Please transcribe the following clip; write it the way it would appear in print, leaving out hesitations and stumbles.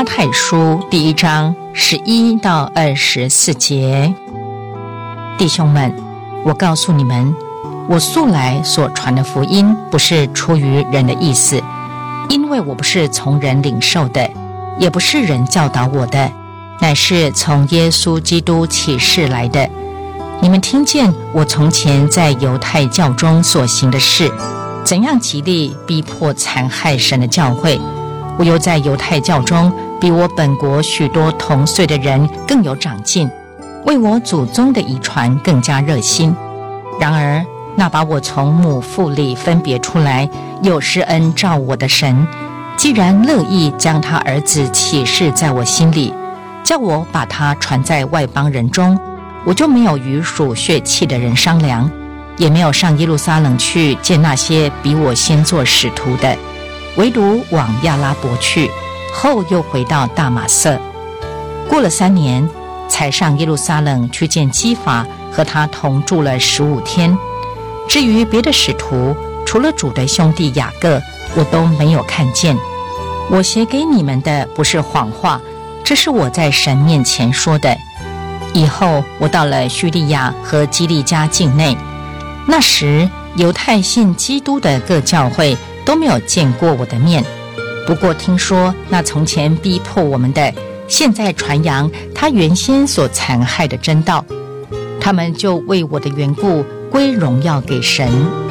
加太书第1章11到24节。弟兄们，我告诉你们，我素来所传的福音不是出于人的意思，因为我不是从人领受的，也不是人教导我的，乃是从耶稣基督启示来的。你们听见我从前在犹太教中所行的事，怎样极力逼迫残害神的教会，我又在犹太教中比我本国许多同岁的人更有长进，为我祖宗的遗传更加热心。然而那把我从母腹里分别出来，又施恩照我的神，既然乐意将他儿子启示在我心里，叫我把他传在外邦人中，我就没有与属血气的人商量，也没有上耶路撒冷去见那些比我先做使徒的，唯独往亚拉伯去，后又回到大马色。过了3年，才上耶路撒冷去见基法，和他同住了15天。至于别的使徒，除了主的兄弟雅各，我都没有看见。我写给你们的不是谎话，这是我在神面前说的。以后我到了叙利亚和基利家境内，那时犹太信基督的各教会都没有见过我的面，不过听说那从前逼迫我们的，现在传扬他原先所残害的真道，他们就为我的缘故归荣耀给神。